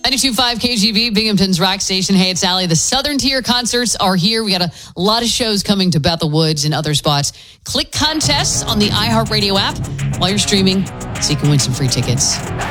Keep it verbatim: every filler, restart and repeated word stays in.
ninety-two point five K G B, Binghamton's rock station. Hey, it's Allie. The Southern Tier concerts are here. We got a lot of shows coming to Bethel Woods and other spots. Click contests on the iHeartRadio app while you're streaming so you can win some free tickets.